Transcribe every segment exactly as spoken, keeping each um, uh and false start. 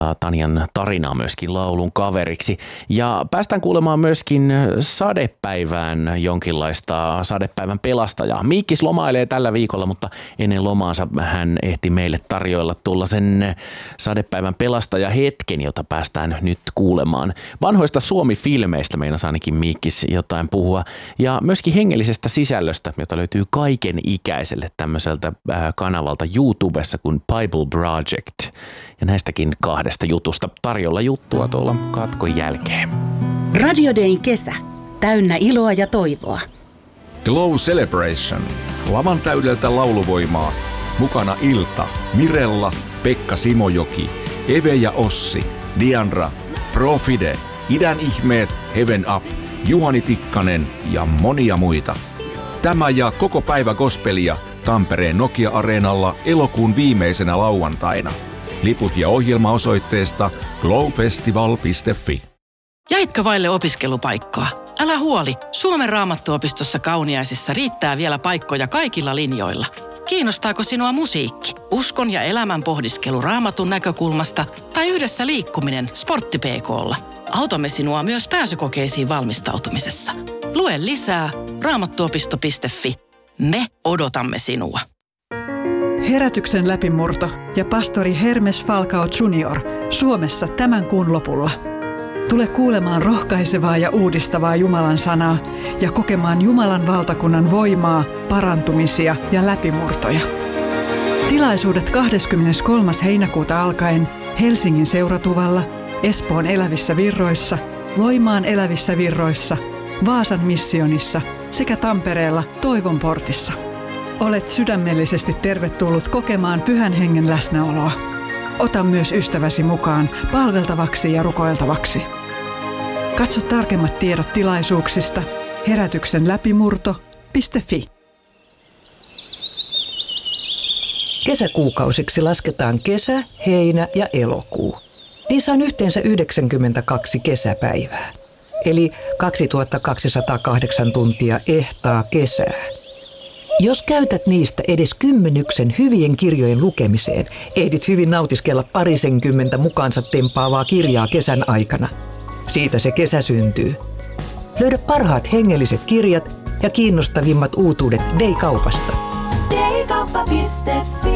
Tanjan tarinaa myöskin laulun kaveriksi. Ja päästään kuulemaan myöskin sadepäivään jonkinlaista sadepäivän pelastajaa. Miikkis lomailee tällä viikolla, mutta ennen lomaansa hän ehti meille tarjoilla tulla sen sadepäivän pelastaja hetken, jota päästään nyt kuulemaan. Vanhoista Suomi-filmeistä meinas ainakin Miikkis jotain puhua. Ja myöskin hengellisestä sisällöstä, jota löytyy kaiken ikäiselle tämmöiseltä kanavalta YouTubessa kuin Bible Project. Ja näistäkin kahdesta jutusta tarjolla juttua tuolla katkon jälkeen. Radio Dayn kesä. Täynnä iloa ja toivoa. Glow Celebration. Lavan täydeltä lauluvoimaa. Mukana Ilta, Mirella, Pekka Simojoki, Eve ja Ossi, Diandra, Profide, Idän ihmeet, Heaven Up, Juhani Tikkanen ja monia muita. Tämä ja koko päivä gospelia Tampereen Nokia-areenalla elokuun viimeisenä lauantaina. Liput ja ohjelma osoitteesta glowfestival piste fi. Jäitkö vaille opiskelupaikkaa? Älä huoli, Suomen Raamattuopistossa Kauniaisissa riittää vielä paikkoja kaikilla linjoilla. Kiinnostaako sinua musiikki, uskon ja elämän pohdiskelu Raamatun näkökulmasta tai yhdessä liikkuminen Sportti P K:lla? Autamme sinua myös pääsykokeisiin valmistautumisessa. Lue lisää raamattuopisto piste fi. Me odotamme sinua. Herätyksen läpimurto ja pastori Hermes Falcao junior Suomessa tämän kuun lopulla. Tule kuulemaan rohkaisevaa ja uudistavaa Jumalan sanaa ja kokemaan Jumalan valtakunnan voimaa, parantumisia ja läpimurtoja. Tilaisuudet kahdeskymmeneskolmas heinäkuuta alkaen Helsingin Seuratuvalla, Espoon Elävissä Virroissa, Loimaan Elävissä Virroissa, Vaasan missionissa sekä Tampereella Toivon portissa. Olet sydämellisesti tervetullut kokemaan Pyhän Hengen läsnäoloa. Ota myös ystäväsi mukaan palveltavaksi ja rukoiltavaksi. Katso tarkemmat tiedot tilaisuuksista herätyksen läpimurto piste fi. Kesäkuukausiksi lasketaan kesä, heinä ja elokuu. Niissä on yhteensä yhdeksänkymmentäkaksi kesäpäivää, eli kaksituhattakaksisataakahdeksan tuntia ehtaa kesää. Jos käytät niistä edes kymmenyksen hyvien kirjojen lukemiseen, ehdit hyvin nautiskella parisenkymmentä mukaansa tempaavaa kirjaa kesän aikana. Siitä se kesä syntyy. Löydä parhaat hengelliset kirjat ja kiinnostavimmat uutuudet Day-kaupasta. daykauppa piste fi.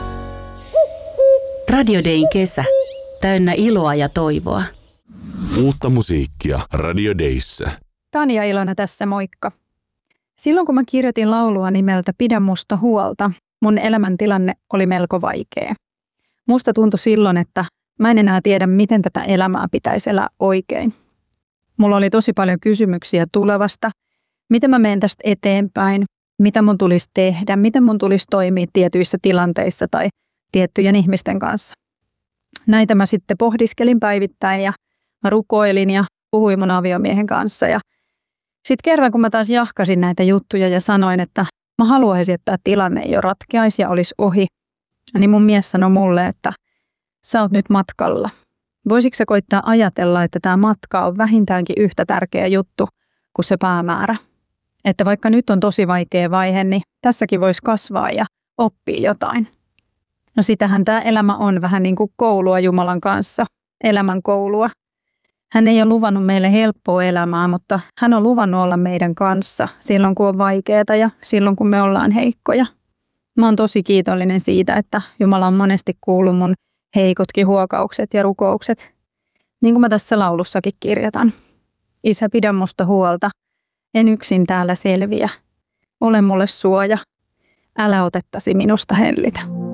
Radio Dayn kesä. Täynnä iloa ja toivoa. Uutta musiikkia Radio Dayssä. Tanja Ilona tässä, moikka. Silloin kun mä kirjoitin laulua nimeltä Pidä musta huolta, mun elämäntilanne oli melko vaikea. Musta tuntui silloin, että mä en enää tiedä, miten tätä elämää pitäisi elää oikein. Mulla oli tosi paljon kysymyksiä tulevasta. Miten mä menen tästä eteenpäin? Mitä mun tulisi tehdä? Miten mun tulisi toimia tietyissä tilanteissa tai tiettyjen ihmisten kanssa? Näitä mä sitten pohdiskelin päivittäin ja mä rukoilin ja puhuin mun aviomiehen kanssa. Ja sitten kerran, kun mä taas jahkasin näitä juttuja ja sanoin, että mä haluaisin, että tämä tilanne ei ole ratkeaisi ja olisi ohi, niin mun mies sanoi mulle, että sä oot nyt matkalla. Voisitko sä koittaa ajatella, että tämä matka on vähintäänkin yhtä tärkeä juttu kuin se päämäärä? Että vaikka nyt on tosi vaikea vaihe, niin tässäkin voisi kasvaa ja oppia jotain. No sitähän tämä elämä on vähän niin kuin koulua Jumalan kanssa, elämän koulua. Hän ei ole luvannut meille helppoa elämää, mutta hän on luvannut olla meidän kanssa silloin, kun on vaikeaa ja silloin, kun me ollaan heikkoja. Mä oon tosi kiitollinen siitä, että Jumala on monesti kuullut mun heikotkin huokaukset ja rukoukset. Niin kuin mä tässä laulussakin kirjoitan. Isä, pidä musta huolta. En yksin täällä selviä. Ole mulle suoja. Älä otettasi minusta hellitä.